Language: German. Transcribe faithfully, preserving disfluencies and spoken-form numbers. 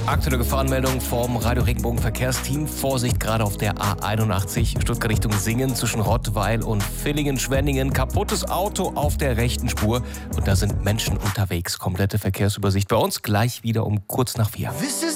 Aktuelle Gefahrenmeldung vom Radio Regenbogen Verkehrsteam. Vorsicht gerade auf der A einundachtzig, Stuttgart Richtung Singen zwischen Rottweil und Villingen-Schwenningen. Kaputtes Auto auf der rechten Spur und da sind Menschen unterwegs. Komplette Verkehrsübersicht bei uns gleich wieder um kurz nach vier. Wissen